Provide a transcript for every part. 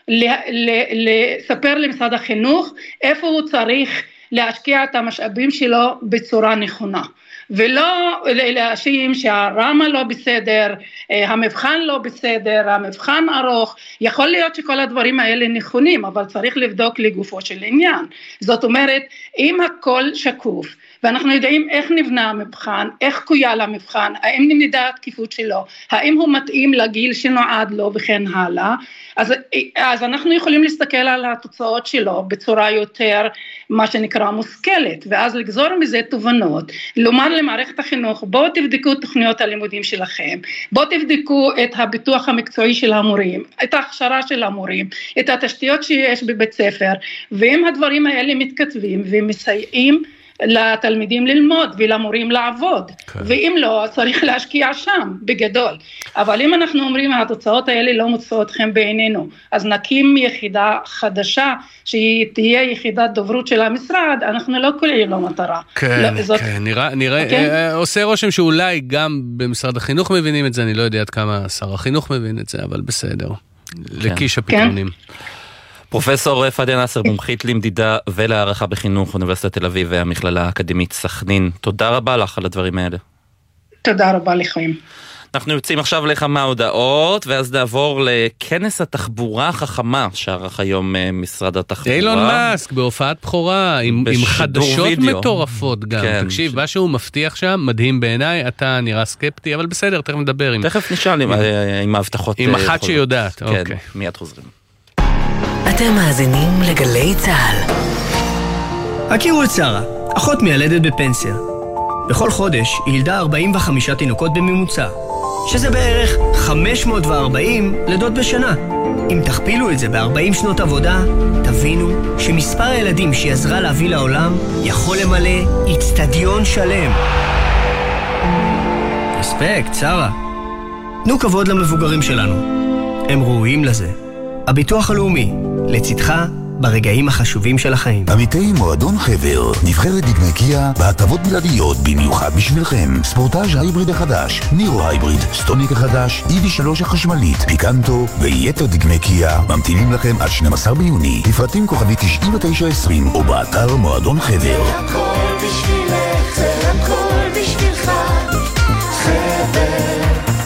לספר למשרד החינוך איפה הוא צריך להשקיע את המשאבים שלו בצורה נכונה. ולא להאשים שהרמה לא בסדר, המבחן לא בסדר, המבחן ארוך, יכול להיות שכל הדברים האלה נכונים, אבל צריך לבדוק לגופו של עניין. זאת אומרת, אם הכל שקוף, ואנחנו יודעים איך נבנה המבחן, איך קויה למבחן, האם נמדדה התקיפות שלו, האם הוא מתאים לגיל שנועד לו וכן הלאה, אז אנחנו יכולים להסתכל על התוצאות שלו בצורה יותר, מה שנקרא, מושכלת, ואז לגזור מזה תובנות, לומר למערכת החינוך, בואו תבדקו תוכניות הלימודים שלכם, בואו תבדקו את הביטוח המקצועי של המורים, את ההכשרה של המורים, את התשתיות שיש בבית ספר, ואם הדברים האלה מתכתבים ומסייעים לתלמידים ללמוד ולמורים לעבוד, ואם לא, צריך להשקיע שם בגדול. אבל אם אנחנו אומרים, התוצאות האלה לא מוצאות חן בעינינו, אז נקים יחידה חדשה, שהיא תהיה יחידת דוברות של המשרד, אנחנו לא קוראים לו מטרה. כן, נראה, עושה רושם שאולי גם במשרד החינוך מבינים את זה, אני לא יודע עד כמה שר החינוך מבין את זה, אבל בסדר. לקיש הפתרונים. פרופסור פאדיה נאסר, מומחית למדידה ולהערכה בחינוך, אוניברסיטת תל אביב והמכללה האקדמית סכנין. תודה רבה לך על הדברים האלה. תודה רבה לכם. אנחנו יוצאים עכשיו לכמה הודעות, ואז נעבור לכנס התחבורה החכמה, שערך היום משרד התחבורה. אילון מאסק בהופעת בכורה, עם חדשות מטורפות גם. כן, תקשיב, מה שהוא מבטיח שם, מדהים בעיניי, אתה נראה סקפטי, אבל בסדר, תכף נדבר. תכף נשאל עם ההבטחות. עם אחת שיודעת, אוקיי. כן, מיד חוזרים. אתם מאזינים לגלי צהל. הכירו את שרה, אחות מיילדת בפנסיה. בכל חודש היא ילדה 45 תינוקות בממוצע, שזה בערך 540 לידות בשנה. אם תכפילו את זה ב-40 שנות עבודה, תבינו שמספר הילדים שהיא עזרה להביא לעולם יכול למלא אצטדיון שלם. רספקט, שרה. תנו כבוד למבוגרים שלנו. הם ראויים לזה. הביטוח הלאומי, לצדך ברגעים החשובים של החיים. עמיתי מועדון חבר, נבחרת דגמי קיה בהטבות בלעדיות במיוחד בשבילכם. ספורטאז' הייבריד החדש, נירו הייבריד, סטוניק החדש, EV3 החשמלית, פיקנטו ויתר דגמי קיה ממתינים לכם עד 12 ביוני. לפרטים כוכבי 9920 או באתר מועדון חבר. זה הכל בשבילך, זה הכל בשבילך, חבר.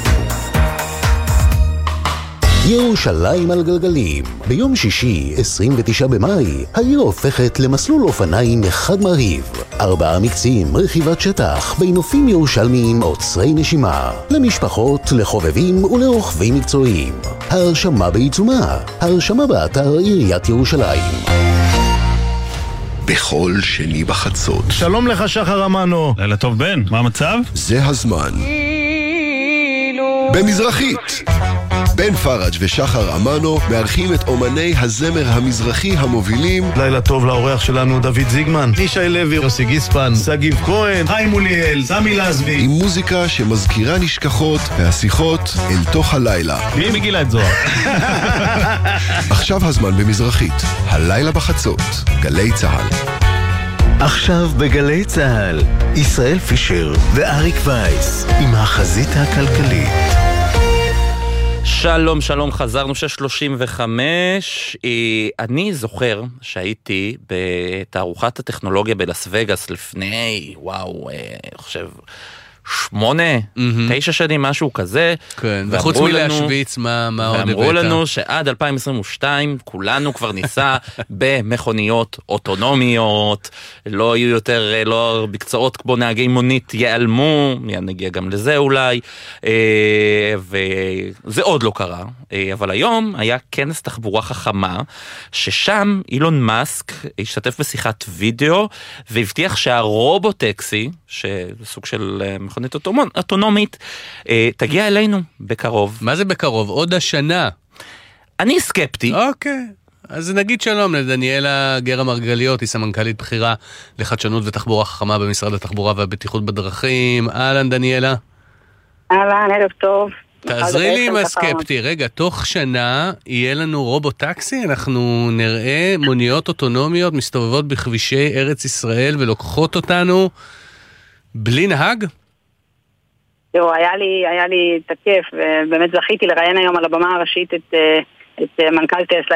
ירושלים על גלגלים. ביום שישי, 29 במאי, העיר הופכת למסלול אופניים אחד מרהיב. 4 מקצים, רכיבת שטח, בנופים ירושלמיים עוצרי נשימה. למשפחות, לחובבים ולרוכבים מקצועיים. ההרשמה בעיצומה. ההרשמה באתר עיריית ירושלים. בכל שני בחצות. שלום לך שחר אמנו. לילה טוב בן, מה המצב? זה הזמן. במזרחית. בן פרג' ושחר אמנו מארחים את אומני הזמר המזרחי המובילים. לילה טוב לאורח שלנו דוד זיגמן, ישי לוי, יוסי גיספן, סגיב כהן, חיים מוליאל, סמי לזבי. עם מוזיקה שמזכירה נשכחות והשיחות אל תוך הלילה. מי מגילה את זוהר? עכשיו הזמן במזרחית, הלילה בחצות, גלי צהל. עכשיו בגלי צהל, ישראל פישר ואריק וייס עם החזית הכלכלית. שלום, שלום, חזרנו 6:35. אני זוכר שהייתי בתערוכת הטכנולוגיה בלס וגאס לפני, אני חושב 8-9 שנים, משהו כזה. כן, וחוץ מלהשוויץ, מה עוד הבאת? ואמרו לנו שעד 2022 כולנו כבר ניסע במכוניות אוטונומיות, לא יהיו יותר, לא בקצועות כמו נהגי מונית ייעלמו, נגיע גם לזה אולי, וזה עוד לא קרה. אבל היום היה כנס תחבורה חכמה, ששם אילון מאסק השתתף בשיחת וידאו, והבטיח שהרובוטקסי, שסוג של מכונית אוטונומית, תגיע אלינו בקרוב. מה זה בקרוב? עוד השנה. אני סקפטי. אוקיי. אז נגיד שלום לדניאלה גרה מרגליות, היא סמנכ"לית בחירה לחדשנות ותחבורה חכמה במשרד התחבורה והבטיחות בדרכים. אהלן דניאלה. אהלן, ערב טוב. תעזרי לי עם הסקפטי. רגע, תוך שנה יהיה לנו רובוטקסי, אנחנו נראה מוניות אוטונומיות מסתובבות בכבישי ארץ ישראל ולוקחות אותנו בלי נהג? תראו, היה לי תקף, ובאמת זכיתי לראיין היום על הבמה הראשית את מנכ"ל טסלה,